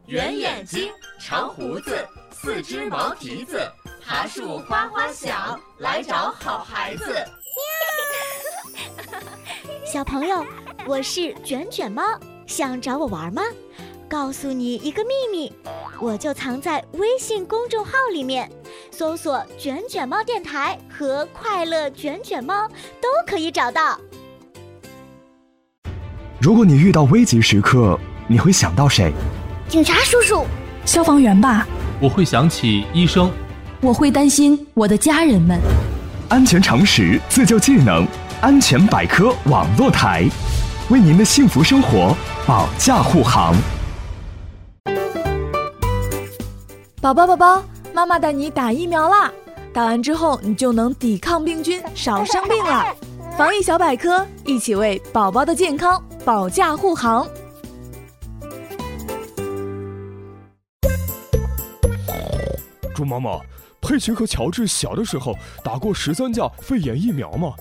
圆眼睛，长胡子，四只毛蹄子，爬树哗哗响，来找好孩子。 小朋友，我是卷卷猫，想找我玩吗？告诉你一个秘密，我就藏在微信公众号里面，搜索卷卷猫电台和快乐卷卷猫都可以找到。 如果你遇到危急时刻，你会想到谁？ 警察叔叔， 消防员吧。 我会想起医生。 我会担心我的家人们。 安全常识，自救技能，安全百科网络台，为您的幸福生活保驾护航。 宝宝，妈妈带你打疫苗啦！打完之后，你就能抵抗病菌，少生病了。防疫小百科，一起为宝宝的健康保驾护航。 猪妈妈，佩奇和乔治小的时候打过13价肺炎疫苗吗？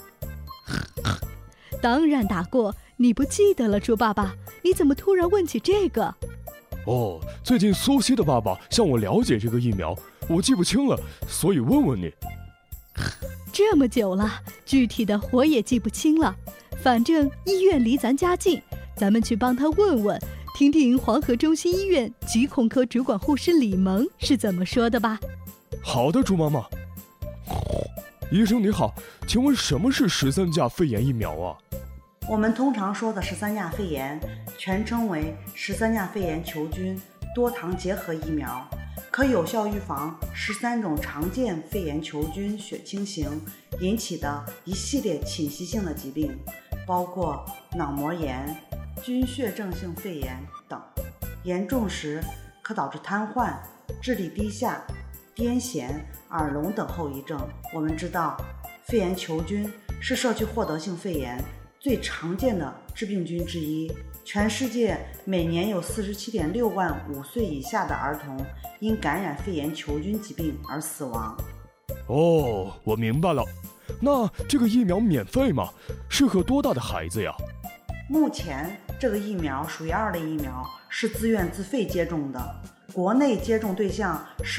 当然打过，你不记得了，猪爸爸？你怎么突然问起这个？ 哦，最近苏西的爸爸向我了解这个疫苗，我记不清了，所以问问你。 这么久了，具体的我也记不清了。反正医院离咱家近，咱们去帮他问问，听听黄河中心医院疾控科主管护士李萌是怎么说的吧。 好的，猪妈妈。医生你好，请问什么是13价肺炎疫苗啊？ 我们通常说的13价肺炎，全称为13价肺炎球菌多糖结合疫苗，可有效预防13种常见肺炎球菌血清型引起的一系列侵袭性的疾病，包括脑膜炎、菌血症性肺炎等，严重时可导致瘫痪、智力低下、癫痫、耳聋等后遗症。我们知道，肺炎球菌是社区获得性肺炎最常见的致病菌之一，全世界每年有47.6万5岁以下的儿童因感染肺炎球菌疾病而死亡。 哦，我明白了。那这个疫苗免费吗？适合多大的孩子呀？ 目前这个疫苗属于2类疫苗，是自愿自费接种的，国内接种对象是